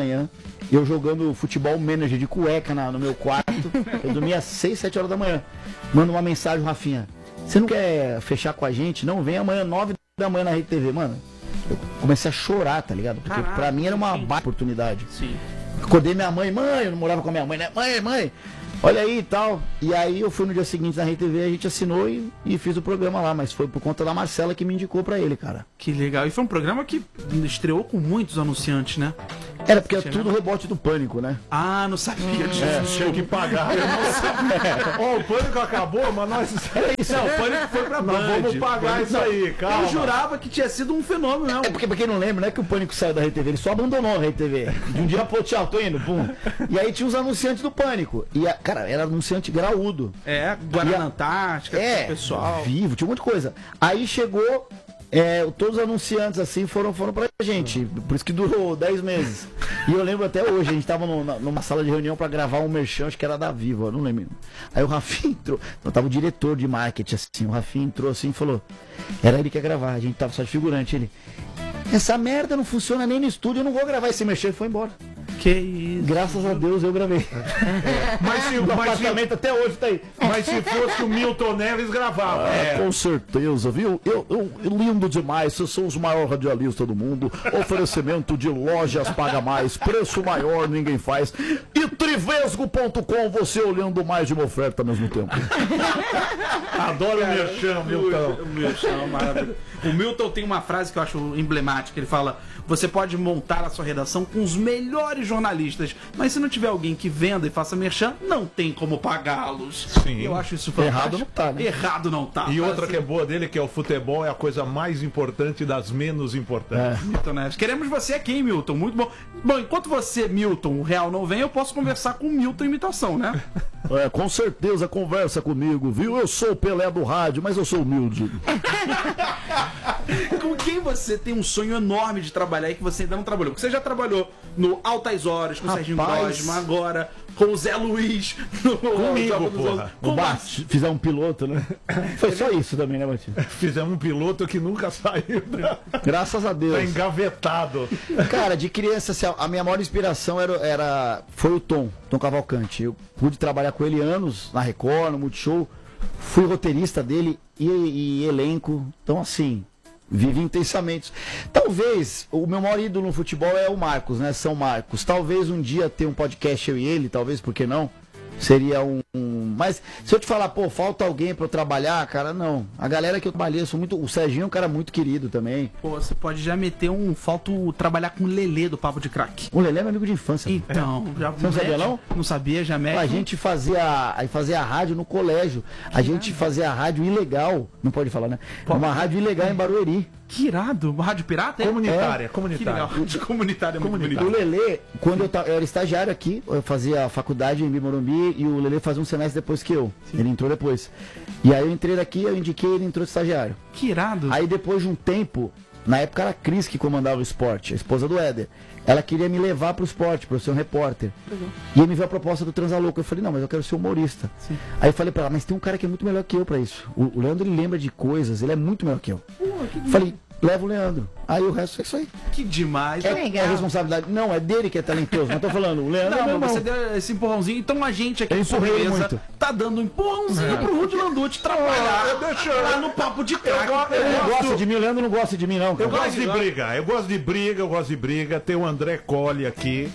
manhã, eu jogando futebol manager de cueca na, no meu quarto. Eu dormia às seis, sete horas da manhã. Manda uma mensagem, Rafinha. Você não quer fechar com a gente? Não, vem amanhã, nove da manhã na Rede T V. Mano, eu comecei a chorar, tá ligado? Porque Caraca, pra mim era uma sim. baita oportunidade. Sim. Acordei minha mãe, mãe, eu não morava com a minha mãe, né? Mãe, mãe, olha aí e tal. E aí eu fui no dia seguinte na Rede T V, a gente assinou e, e fiz o programa lá. Mas foi por conta da Marcela que me indicou pra ele, cara. Que legal. E foi um programa que estreou com muitos anunciantes, né? Era porque é tudo rebote do Pânico, né? Ah, não sabia disso. Tinha que pagar. Ó, o Pânico acabou, mas nós... É isso. Não, o Pânico foi pra Nós Band. vamos pagar Pânico- isso aí, calma. Eu jurava que tinha sido um fenômeno, não. É porque, pra quem não lembra, não é que o Pânico saiu da Rede T V, ele só abandonou a Rede T V. De um dia pro outro, tchau, tô indo, pum. E aí tinha os anunciantes do Pânico. E, a, cara, era anunciante graúdo. É, Guaraná E a- Antártica, É, pessoal. vivo, tinha um monte de coisa. Aí chegou, é, todos os anunciantes assim foram, foram pra gente. Por isso que durou dez meses. E eu lembro até hoje, a gente tava no- na- numa sala de reunião pra gravar um merchan, acho que era da Vivo, eu não lembro. Aí o Rafinha entrou, então tava o diretor de marketing assim, o Rafinha entrou assim e falou, era ele que ia gravar, a gente tava só de figurante, ele, essa merda não funciona nem no estúdio, eu não vou gravar esse merchan, e foi embora. Que isso. Graças a Deus eu gravei. Mas se, O mas, se, apartamento até hoje tá aí. mas se fosse o Milton Neves, gravava. É, com certeza, viu? Eu, eu, lindo demais, vocês são os maiores radialistas do mundo. Oferecimento de lojas paga mais, preço maior ninguém faz. E trivesgo ponto com, você olhando mais de uma oferta ao mesmo tempo. Adoro o merchan, Milton. O Milton, é maravilhoso. O Milton tem uma frase que eu acho emblemática. Ele fala: você pode montar a sua redação com os melhores jornalistas, mas se não tiver alguém que venda e faça merchan, não tem como pagá-los. Sim. Eu acho isso fantástico. Errado não tá, né? Errado não tá. E outra Assim, que é boa dele, que é o futebol, é a coisa mais importante das menos importantes. Milton Neves. Queremos você aqui, hein, Milton? Muito bom. Bom, enquanto você, Milton, o Real não vem, eu posso conversar com o Milton imitação, né? É, com certeza conversa comigo, viu? Eu sou o Pelé do rádio, mas eu sou humilde. Com quem você tem um sonho enorme de trabalhar e que você ainda não trabalhou? Porque você já trabalhou no Altas Horas, com o Serginho Rapaz. Grosma, agora com o Zé Luiz. No Comigo, Jogo dos porra. Outros. O Com Bart, fizer um piloto, né? Foi só isso também, né, Batista? Fizemos um piloto que nunca saiu. Da... Graças a Deus. Tá engavetado. Cara, de criança, assim, a minha maior inspiração era, era, foi o Tom, Tom Cavalcante. Eu pude trabalhar com ele anos na Record, no Multishow. Fui roteirista dele e, e elenco. Então, assim, vivi intensamente. Talvez, o meu maior ídolo no futebol é o Marcos, né? São Marcos. Talvez um dia ter um podcast eu e ele, talvez, por que não? Seria um, um... Mas se eu te falar, pô, falta alguém pra eu trabalhar, cara, não. A galera que eu trabalhei, eu sou muito... O Serginho é um cara muito querido também. Pô, você pode já meter um... Falta o trabalhar com o Lelê do Papo de Crack. O Lelé é meu amigo de infância. Então, já Você não sabia, mete- não? Não sabia, já mete. A gente fazia, aí fazia a rádio no colégio. A gente fazia a rádio ilegal. Não pode falar, né? Uma rádio ilegal em Barueri. Que irado. Rádio Pirata? é? Comunitária, Que comunitária. legal. Rádio comunitária é muito O bonito. Lelê, quando eu, ta- eu era estagiário aqui, eu fazia a faculdade em Morumbi e o Lelê fazia um semestre depois que eu. Ele entrou depois. E aí eu entrei daqui, eu indiquei, ele entrou de estagiário. Que irado. Aí depois de um tempo, na época era a Cris que comandava o esporte, a esposa do Éder. Ela queria me levar pro esporte, pra eu ser um repórter. E aí me veio a proposta do Transalouco. Eu falei, não, mas eu quero ser humorista. Sim. Aí eu falei pra ela, mas tem um cara que é muito melhor que eu pra isso. O, o Leandro, ele lembra de coisas, ele é muito melhor que eu. Falei, leva o Leandro. Aí o resto é isso aí. Que demais. É, legal. é responsabilidade. Não, é dele que é talentoso. Mas tô falando, o Leandro é Não, meu mas irmão. você deu esse empurrãozinho. Então a gente aqui Eu no empurrei ele Sobremesa muito. tá dando um empurrãozinho pro Rudy Landucci trabalhar eu deixo eu- lá no Papo de Crack. eu Ele não gosto- gosta de mim, o Leandro não gosta de mim, não. Eu Cara. gosto de briga, eu gosto de briga, eu gosto de briga. Tem o André Colli aqui.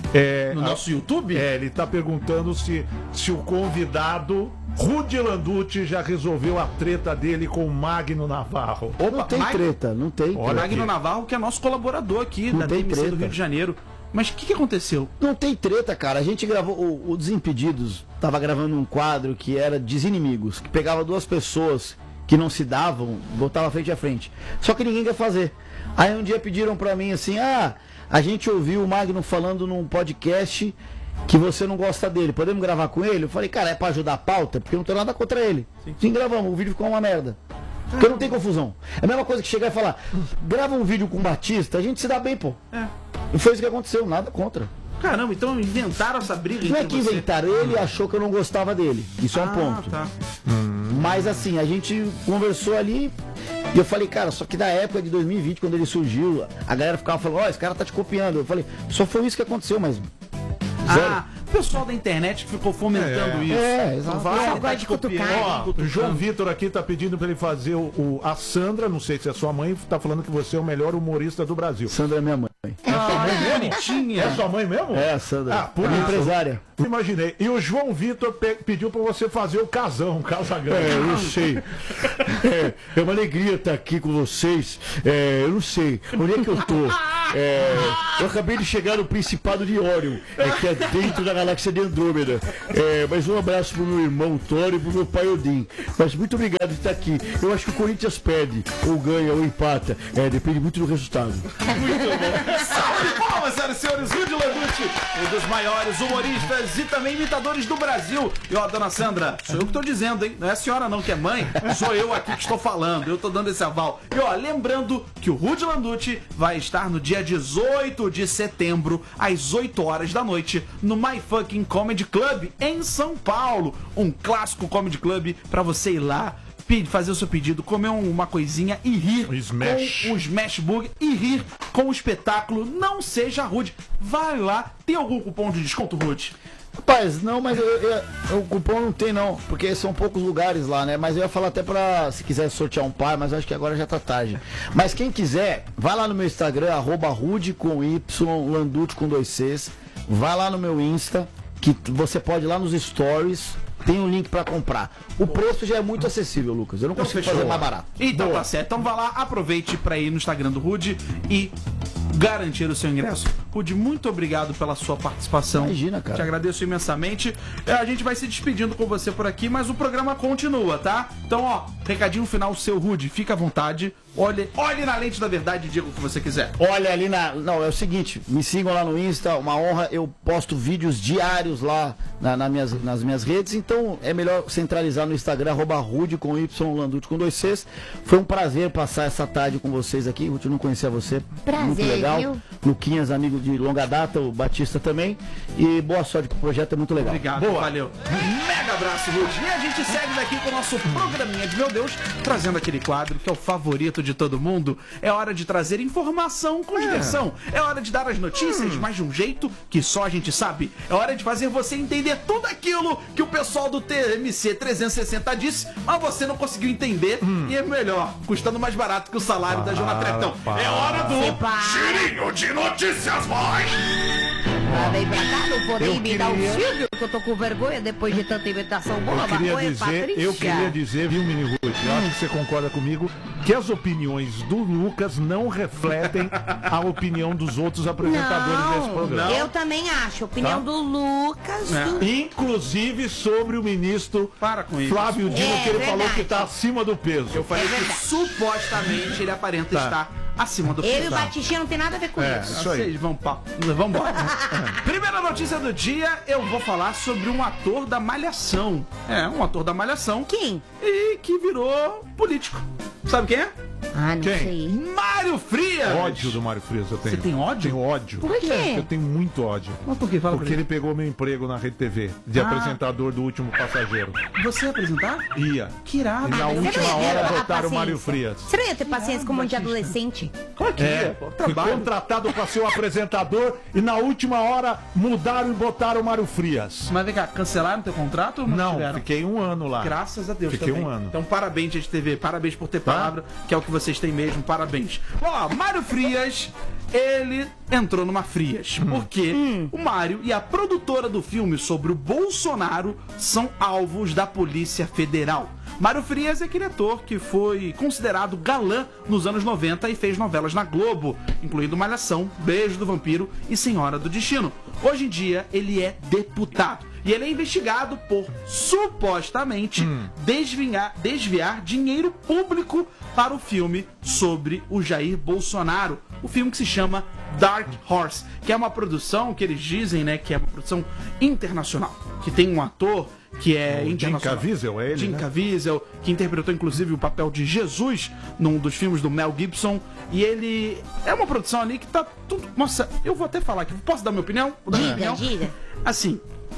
É, No a- nosso YouTube? É, ele tá perguntando se, se o convidado, Rudy Landucci, já resolveu a treta dele com o Magno Navarro. Não tem Mag- treta, não tem. Olha treta. Magno aqui. Navarro, que é nosso colaborador aqui Não da tem D M C do treta. Rio de Janeiro. Mas o que, que aconteceu? Não tem treta, cara. A gente gravou o, o Desimpedidos, tava gravando um quadro que era Desinimigos, que pegava duas pessoas que não se davam, botava frente a frente. Só que ninguém quer fazer. Aí um dia pediram pra mim assim: ah, a gente ouviu o Magno falando num podcast que você não gosta dele, podemos gravar com ele? Eu falei, cara, é pra ajudar a pauta? Porque eu não tenho nada contra ele. Sim, Sim gravamos, o vídeo ficou uma merda. Porque não tem confusão. É a mesma coisa que chegar e falar, grava um vídeo com o Batista, a gente se dá bem, pô. É. E foi isso que aconteceu, nada contra. Caramba, então inventaram essa briga Não é entre que você? inventaram, ele achou que eu não gostava dele. Isso é um Ah, ponto. tá. Mas assim, a gente conversou ali E eu falei, cara, só que na época de dois mil e vinte, quando ele surgiu, a galera ficava falando, ó, oh, esse cara tá te copiando. Eu falei, só foi isso que aconteceu, mas... Zero. Ah, o pessoal da internet ficou fomentando É. isso. É, exato. Vai, Eu tá gosto te de copiando, cutucar. Ó, o João Vitor aqui tá pedindo pra ele fazer o, o- a Sandra, não sei se é sua mãe, tá falando que você é o melhor humorista do Brasil. Sandra é minha mãe. Ah, bonitinha. É sua mãe mesmo? É, a Sandra. Ah, por é minha isso. empresária. Imaginei. E o João Vitor pe- pediu pra você fazer o casão, o casagrande. É, eu não sei. É, é uma alegria estar aqui com vocês. É, eu não sei. Onde é que eu tô? É, eu acabei de chegar no Principado de Órion, é, que é dentro da galáxia de Andrômeda. É, mas um abraço pro meu irmão Thor e pro meu pai Odin. Mas muito obrigado por estar aqui. Eu acho que o Corinthians perde, ou ganha, ou empata. É, depende muito do resultado. Salve palmas, senhoras e senhores, Rudy Landucci, um dos maiores humoristas e também imitadores do Brasil. E ó, dona Sandra, sou eu que tô dizendo, hein? Não é a senhora não que é mãe, sou eu aqui que estou falando, eu tô dando esse aval. E ó, lembrando que o Rudy Landucci vai estar no dia dezoito de setembro, às oito horas da noite, no My Fucking Comedy Club, em São Paulo. Um clássico comedy club pra você ir lá, fazer o seu pedido, comer um- uma coisinha e rir O Smash. com o Smash Burger e rir com o espetáculo. Não seja rude. Vai lá. Tem algum cupom de desconto, Rude? Rapaz, não, mas eu, eu- o cupom não tem não, porque são poucos lugares lá, né? Mas eu ia falar até pra, se quiser sortear um par, mas acho que agora já tá tarde. Mas quem quiser, vai lá no meu Instagram, arroba Rude com Y, Landucci com dois Cs. Vai lá no meu Insta, que você pode ir lá nos stories, tem um link pra comprar. O preço já é muito acessível, Lucas. Eu não consigo fechou. fazer mais barato. Então tá certo. Então vai lá, aproveite pra ir no Instagram do Rude e garantir o seu ingresso. Rude, muito obrigado pela sua participação. Imagina, cara. Te agradeço imensamente. É, a gente vai se despedindo com você por aqui, mas o programa continua, tá? Então, ó, recadinho final seu, Rude. Fica à vontade. Olhe, olhe na lente da verdade e diga o que você quiser. Olha ali na. Não, é o seguinte, me sigam lá no Insta, uma honra. Eu posto vídeos diários lá na, na minhas, nas minhas redes, então é melhor centralizar no Instagram, arroba Rude com Y, Landucci com dois Cs. Foi um prazer passar essa tarde com vocês aqui. Ruth, eu não conhecia você. Prazer, muito legal. viu? Luquinhas, amigo de longa data, o Batista também. E boa sorte pro projeto, é muito legal. Obrigado, Boa. valeu. Mega abraço, Rude. E a gente segue daqui com o nosso programinha de Meu Deus, trazendo aquele quadro que é o favorito de todo mundo. É hora de trazer informação com diversão. É hora de dar as notícias, mas de um jeito que só a gente sabe. É hora de fazer você entender tudo aquilo que o pessoal do T M C trezentos e sessenta disse, mas você não conseguiu entender. E é melhor, custando mais barato que o salário da Jona Tretão. É hora do Sepa. Girinho de Notícias Mais. Ah, vem pra cá, não vou nem Eu me dar o queria- Silvio, que eu tô com vergonha depois de tanta imitação boa. Eu queria Maconha, dizer, Patrícia. eu queria dizer, viu, Mini Ruth, eu acho que você concorda comigo, que as opiniões do Lucas não refletem a opinião dos outros apresentadores desse Não, programa. eu também acho. Opinião Tá. do Lucas. É. do- Inclusive sobre o ministro Para com isso. Flávio Dino, É que ele falou verdade. que está acima do peso. Eu falei É que verdade. supostamente ele aparenta Tá. estar acima do Eu e peso. o Batistinha não tem nada a ver com É. isso. Isso aí. Vocês vão pa... Vambora. Primeira notícia do dia, eu vou falar sobre um ator da Malhação. É, um ator da Malhação. Quem? E que virou político. Sabe quem é? Ah, não Quem? sei. Mário Frias. Ódio do Mário Frias eu tenho. Você tem ódio? Tenho ódio. Por quê? Eu tenho muito ódio. Mas por que? Fala Porque ele pegou meu emprego na Rede T V, de Ah. apresentador do Último Passageiro. Você ia apresentar? Ia. Que irado. E na Ah, mas última você não ia hora ter a botaram o Mário paciência. Frias. Você não ia ter paciência com um monte de adolescente? Claro que É, ia, pô. fui Trabalho. contratado para ser o apresentador e na última hora mudaram e botaram o Mário Frias. Mas vem cá, cancelaram teu contrato ou Não, tiveram? fiquei um ano lá. Graças a Deus Fiquei também. um ano. Então parabéns, Rede T V. Parabéns por ter Tá? palavra, que é o que vocês têm mesmo. Parabéns. Ó, Mário Frias, ele entrou numa Frias. Hum. Porque o Mário e a produtora do filme sobre o Bolsonaro são alvos da Polícia Federal. Mário Frias é aquele ator que foi considerado galã nos anos noventa e fez novelas na Globo, incluindo Malhação, Beijo do Vampiro e Senhora do Destino. Hoje em dia, ele é deputado. E ele é investigado por, supostamente, desviar, desviar dinheiro público para o filme sobre o Jair Bolsonaro. O filme que se chama Dark Horse, que é uma produção que eles dizem, né, que é uma produção internacional. Que tem um ator que é O Jim internacional. Caviezel, é ele, Jim né? Caviezel, que interpretou inclusive o papel de Jesus num dos filmes do Mel Gibson. E ele é uma produção ali que tá tudo... Nossa, eu vou até falar aqui. Posso dar minha opinião? Vou dar minha Diga, opinião? diga. Assim,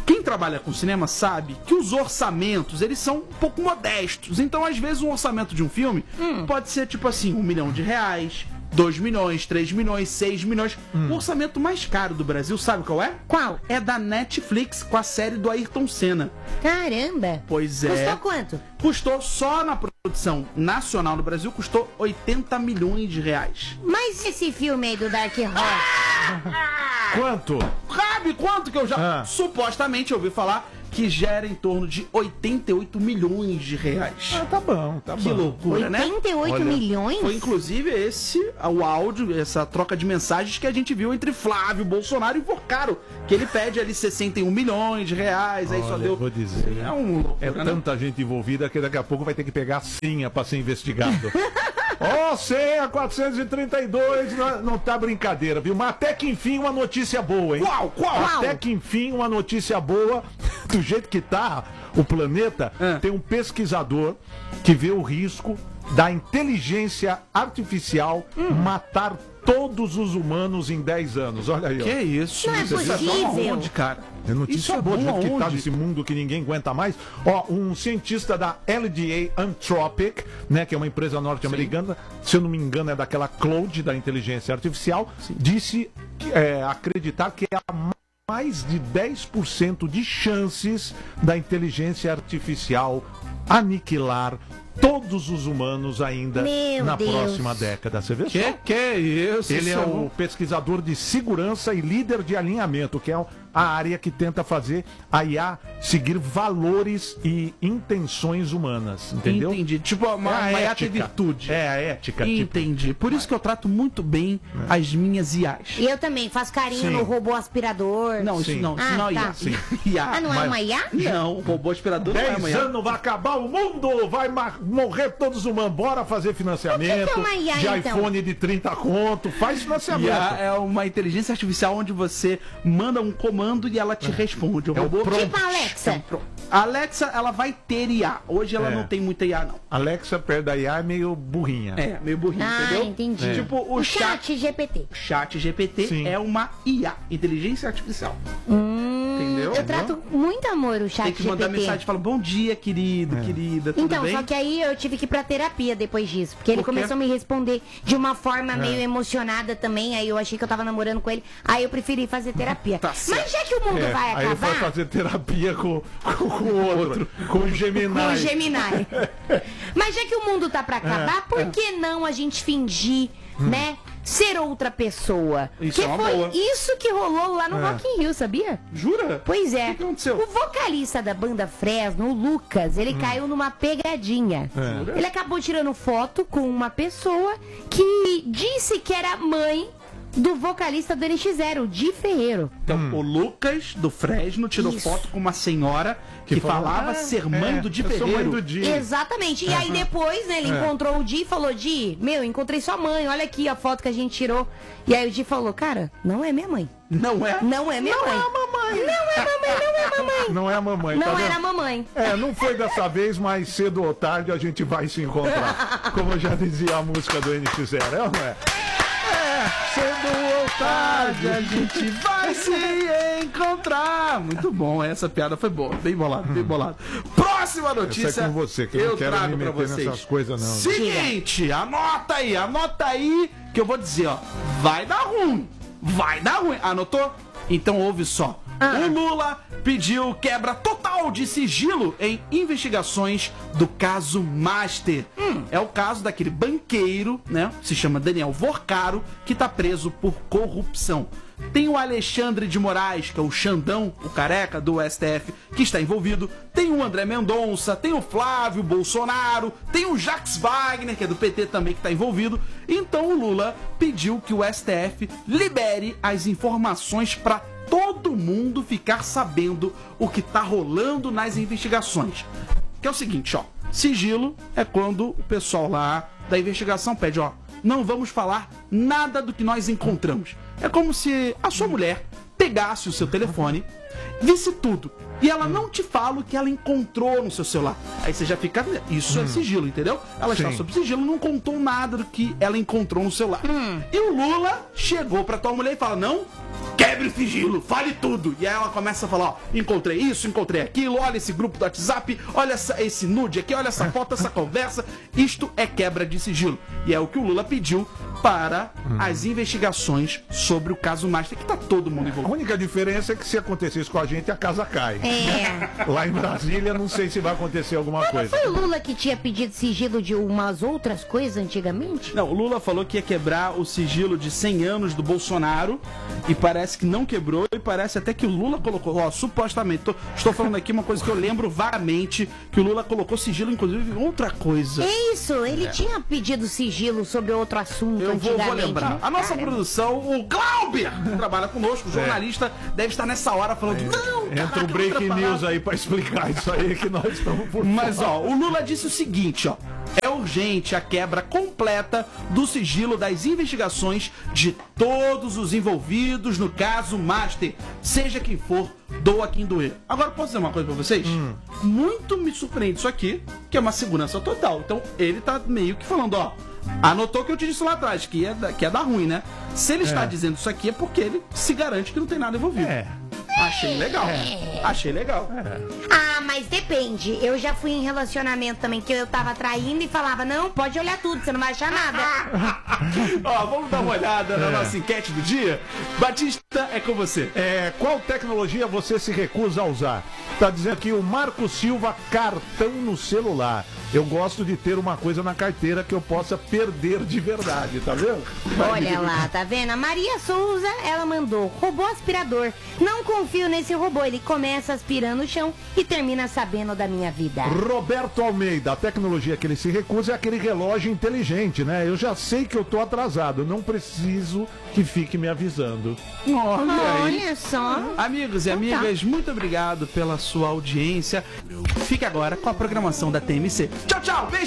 Quem trabalha com cinema sabe que os orçamentos, eles são um pouco modestos. Então, às vezes, um orçamento de um filme hum. pode ser, tipo assim, um milhão de reais, dois milhões, três milhões, seis milhões. Hum. O orçamento mais caro do Brasil, sabe qual é? Qual? É da Netflix, com a série do Ayrton Senna. Caramba! Pois é. Custou quanto? Custou só na produção nacional no Brasil, custou oitenta milhões de reais. Mas esse filme aí do Dark Horse? Quanto? Sabe quanto que eu já... Ah. Supostamente ouvi falar que gera em torno de oitenta e oito milhões de reais. Ah, tá bom, tá Que bom. loucura, né? oitenta e oito Olha, milhões? Foi inclusive esse o áudio, essa troca de mensagens que a gente viu entre Flávio Bolsonaro e Porcaro, que ele pede ali sessenta e um milhões de reais, aí só Olha, deu... vou dizer. É um loucura, É né? tanta gente envolvida que daqui a pouco vai ter que pegar a senha pra ser investigado. Ó, oh, senha quatrocentos e trinta e dois, não, não tá brincadeira, viu? Mas até que enfim uma notícia boa, hein? Qual? Qual? Até que enfim uma notícia boa, do jeito que tá o planeta, É. tem um pesquisador que vê o risco da inteligência artificial Hum. matar todos os humanos em dez anos. Olha aí, ó. Que isso? Não é Isso possível. bom aonde, cara? É notícia Isso é boa, do bom jeito que tá aonde? nesse mundo que ninguém aguenta mais. Ó, um cientista da L D A Anthropic, né, que é uma empresa norte-americana, se eu não me engano é daquela Claude, da inteligência artificial, disse é, acreditar que há mais de dez por cento de chances da inteligência artificial aniquilar todos os humanos ainda Meu na Deus. próxima década. Você vê só? Que que é isso? Ele é Isso o pesquisador de segurança e líder de alinhamento, que é a área que tenta fazer a I A seguir valores e intenções humanas, entendeu? Entendi. Tipo, uma, É a uma I A tem ética. virtude. É a ética. Tipo, Entendi. Por isso que eu trato muito bem as minhas I As. E eu também faço carinho Sim. no robô aspirador. Não, isso Sim. não. Isso Ah, não é I A. tá. Sim. I A. Ah, não é Mas- uma I A? Não, o robô aspirador não é uma dez I A. anos vai acabar o mundo, vai ma- morrer todos os humanos. Bora fazer financiamento O que que é uma I A, de então? iPhone de trinta conto, faz financiamento. I A é uma inteligência artificial onde você manda um comando e ela te responde. O É o robô... prompt. Tipo a Alexa. Pronto. A Alexa, ela vai ter I A. Hoje ela É. não tem muita I A, não. Alexa perto da I A é meio burrinha. É, meio burrinho, Ah, entendeu? entendi. Tipo, o, O chat... chat G P T. Chat G P T Sim. é uma I A, inteligência artificial. Entendeu? Eu trato muito amor o chat Tem que mandar G P T. mensagem e falar, bom dia, querido, querida, tudo Então, bem? só que aí eu tive que ir pra terapia depois disso. Porque ele Por quê? começou a me responder de uma forma É. meio emocionada também. Aí eu achei que eu tava namorando com ele. Aí eu preferi fazer terapia. Tá certo. Mas já que o mundo É, vai aí ele foi acabar. fazer terapia com, com, com o outro, com o Gemini. Com o Gemini. Mas já que o mundo tá pra É, acabar, por que não a gente fingir, né? Ser outra pessoa? Isso que é uma foi boa. isso que rolou lá no É. Rock in Rio, sabia? Jura? Pois é. O que aconteceu? O vocalista da banda Fresno, o Lucas, ele caiu numa pegadinha. É. Ele acabou tirando foto com uma pessoa que disse que era mãe do vocalista do N X zero, o Di Ferreiro. Então, o Lucas, do Fresno, tirou Isso. foto com uma senhora que, Que falou, falava "Ah, ser mãe é, do Di eu sou mãe Ferreiro. do Di." Exatamente. E aí depois, né, ele encontrou o Di e falou, Di, meu, encontrei sua mãe, olha aqui a foto que a gente tirou. E aí o Di falou, cara, não é minha mãe. Não é? Não é minha Não mãe. é a mamãe. Não é mamãe, não é mamãe. Não é a mamãe, tá Não vendo? era a mamãe. É, não foi dessa vez, mas cedo ou tarde a gente vai se encontrar. Como já dizia a música do N X zero, é ou não é? É, cedo ou tarde A gente vai se encontrar. Muito bom, essa piada foi boa. Bem bolado, bem bolado. Próxima notícia. Essa é com você, que eu não quero trago me pra meter vocês. nessas coisas, não. Seguinte, anota aí, anota aí que eu vou dizer, ó. Vai dar ruim. Vai dar ruim. Anotou? Então ouve só. O Lula pediu quebra total de sigilo em investigações do caso Master. É o caso daquele banqueiro, né? Se chama Daniel Vorcaro, que tá preso por corrupção. Tem o Alexandre de Moraes, que é o Xandão, o careca do S T F, que está envolvido. Tem o André Mendonça, tem o Flávio Bolsonaro, tem o Jacques Wagner, que é do P T também, que está envolvido. Então o Lula pediu que o S T F libere as informações para todo mundo ficar sabendo o que tá rolando nas investigações. Que é o seguinte, ó. Sigilo é quando o pessoal lá da investigação pede, ó, não vamos falar nada do que nós encontramos. É como se a sua mulher pegasse o seu telefone, visse tudo, e ela não te fala o que ela encontrou no seu celular. Aí você já fica... Isso é sigilo, entendeu? Ela está Sim. sob sigilo, não contou nada do que ela encontrou no celular. E o Lula chegou pra tua mulher e fala, não, quebre o sigilo, fale tudo. E aí ela começa a falar, ó, encontrei isso, encontrei aquilo, olha esse grupo do WhatsApp, olha essa, esse nude aqui, olha essa foto, essa conversa. Isto é quebra de sigilo. E é o que o Lula pediu para hum. as investigações sobre o caso Master, que tá todo mundo envolvido. A única diferença é que se acontecesse com a gente, a casa cai. É. Lá em Brasília, não sei se vai acontecer alguma Mas coisa. Não foi o Lula que tinha pedido sigilo de umas outras coisas antigamente? Não, o Lula falou que ia quebrar o sigilo de cem anos do Bolsonaro e parece que não quebrou e parece até que o Lula colocou, ó, supostamente, tô, estou falando aqui uma coisa que eu lembro vagamente, que o Lula colocou sigilo, inclusive, em outra coisa. É isso, ele é. tinha pedido sigilo sobre outro assunto eu vou, vou lembrar. Né? A nossa Caramba. produção, o Glauber, que trabalha conosco, o jornalista, é. deve estar nessa hora falando, não, entra caraca, o breaking news aí pra explicar isso aí que nós estamos por Mas, falar. ó, o Lula disse o seguinte, ó, é urgente a quebra completa do sigilo das investigações de todos os envolvidos no caso Master, seja quem for, doa quem doer. Agora, posso dizer uma coisa pra vocês? Hum. Muito me surpreende isso aqui, que é uma segurança total. Então, ele tá meio que falando, ó, anotou que eu te disse lá atrás, que ia, que ia dar ruim, né? Se ele é. está dizendo isso aqui é porque ele se garante que não tem nada envolvido. É. Achei legal. É. Achei legal. É. Ah, mas depende. Eu já fui em relacionamento também, que eu tava traindo e falava, não, pode olhar tudo, você não vai achar nada. Ó, vamos dar uma olhada é. na nossa enquete do dia. Batista, é com você. É, qual tecnologia você se recusa a usar? Tá dizendo aqui o Marco Silva, cartão no celular. Eu gosto de ter uma coisa na carteira que eu possa perder de verdade, tá vendo? Olha lá, tá vendo? A Maria Souza, ela mandou robô aspirador. Não confio nesse robô, ele começa aspirando o chão e termina sabendo da minha vida. Roberto Almeida, a tecnologia que ele se recusa é aquele relógio inteligente, né? Eu já sei que eu tô atrasado, não preciso que fique me avisando. Olha, Olha só. Amigos e amigas, muito obrigado pela sua audiência. Fique agora com a programação da T M C. Tchau, tchau, beijo!